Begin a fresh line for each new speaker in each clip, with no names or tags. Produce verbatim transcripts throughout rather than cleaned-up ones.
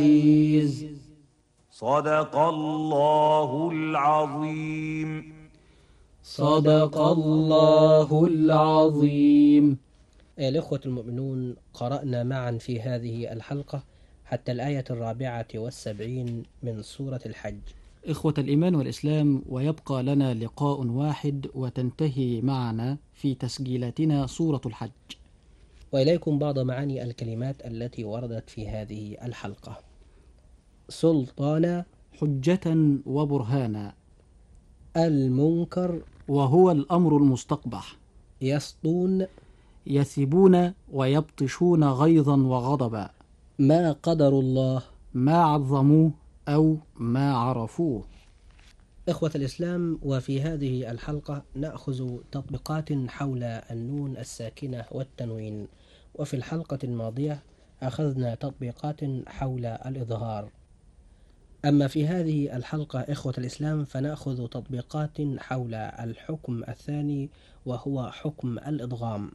صدق الله العظيم.
صدق الله العظيم. الإخوة المؤمنون، قرأنا معا في هذه الحلقة حتى الآية الرابعة والسبعين من سورة الحج.
إخوة الإيمان والإسلام، ويبقى لنا لقاء واحد وتنتهي معنا في تسجيلاتنا سورة الحج.
وإليكم بعض معاني الكلمات التي وردت في هذه الحلقة. سلطانا،
حجة وبرهانا.
المنكر،
وهو الأمر المستقبح.
يسطون،
يثبون ويبطشون غيظا وغضبا.
ما قدر الله،
ما عظموه أو ما عرفوه.
إخوة الإسلام، وفي هذه الحلقة نأخذ تطبيقات حول النون الساكنة والتنوين. وفي الحلقة الماضية أخذنا تطبيقات حول الإظهار. أما في هذه الحلقة إخوة الإسلام فنأخذ تطبيقات حول الحكم الثاني، وهو حكم الإدغام.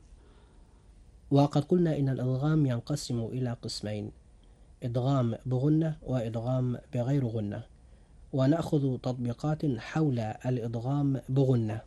وقد قلنا إن الإدغام ينقسم إلى قسمين: إدغام بغنة وإدغام بغير غنة. ونأخذ تطبيقات حول الإدغام بغنة.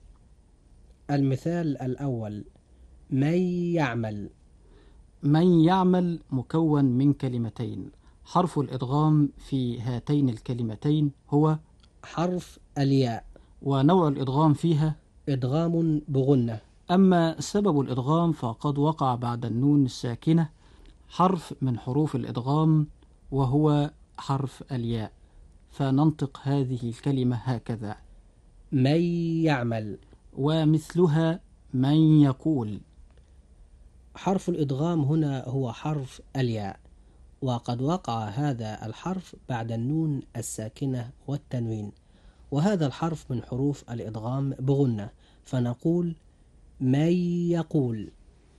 المثال الأول: من يعمل.
من يعمل مكون من كلمتين. حرف الإدغام في هاتين الكلمتين هو
حرف الياء،
ونوع الإدغام فيها
إدغام بغنة.
أما سبب الإدغام فقد وقع بعد النون الساكنة حرف من حروف الإدغام وهو حرف الياء، فننطق هذه الكلمة هكذا:
من يعمل.
ومثلها من يقول.
حرف الإدغام هنا هو حرف الياء، وقد وقع هذا الحرف بعد النون الساكنة والتنوين، وهذا الحرف من حروف الإدغام بغنة، فنقول من يقول.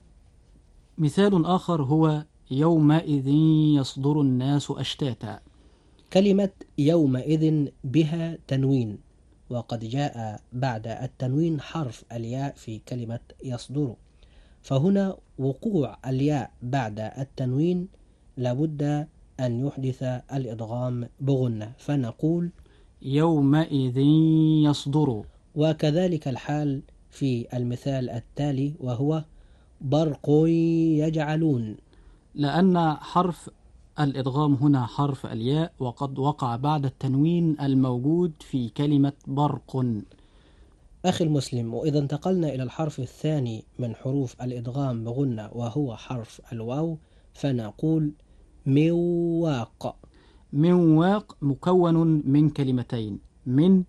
مثال آخر هو يومئذ يصدر الناس أشتاتا.
كلمة يومئذ بها تنوين، وقد جاء بعد التنوين حرف الياء في كلمة يصدر، فهنا وقوع الياء بعد التنوين لابد أن يحدث الإدغام بغنة، فنقول
يومئذ يصدر.
وكذلك الحال في المثال التالي وهو برق يجعلون،
لأن حرف الإدغام هنا حرف الياء، وقد وقع بعد التنوين الموجود في كلمة برق.
أخي المسلم، وإذا انتقلنا إلى الحرف الثاني من حروف الإدغام بغنة وهو حرف الواو، فنقول مواق.
مواق مكون من كلمتين: من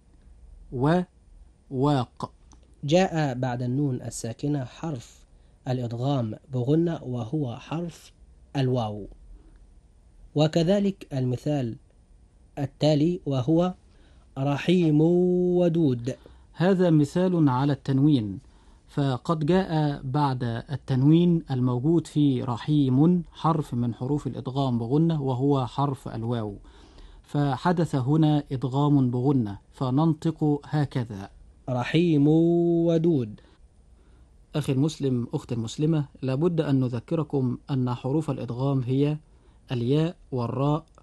وواق.
جاء بعد النون الساكنة حرف الإدغام بغنة وهو حرف الواو. وكذلك المثال التالي وهو رحيم ودود.
هذا مثال على التنوين، فقد جاء بعد التنوين الموجود في رحيم حرف من حروف الإدغام بغنة وهو حرف الواو، فحدث هنا إدغام بغنة، فننطق هكذا:
رحيم ودود.
أخي المسلم، أختي المسلمة، لابد أن نذكركم أن حروف الإدغام هي الياء والراء